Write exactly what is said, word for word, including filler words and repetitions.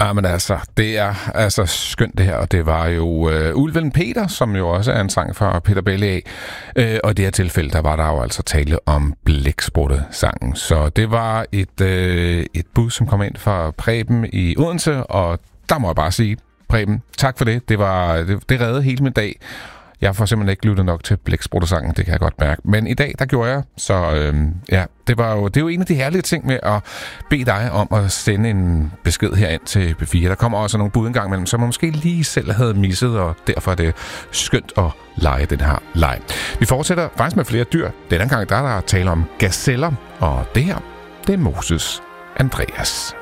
Ja, men altså, det er altså skønt det her, og det var jo øh, Ulven Peter, som jo også er en sang fra Peter Belli. Øh, og i det her tilfælde, der var der jo altså tale om Blæksprutte-sangen. Så det var et, øh, et bud, som kom ind fra Preben i Odense, og der må jeg bare sige, Preben, tak for det. Det, var, det, det reddede hele min dag. Jeg får simpelthen ikke lyttet nok til Blæksprutte-sangen, det kan jeg godt mærke. Men i dag, der gjorde jeg, så øhm, ja, det, var jo, det er jo en af de herlige ting med at bede dig om at sende en besked herind til B fire. Der kommer også nogle bud en gang imellem, som man måske lige selv havde misset, og derfor er det skønt at lege den her leg. Vi fortsætter faktisk med flere dyr. Denne gang der er der tale om gazeller, og det her, det er Moses Andreas.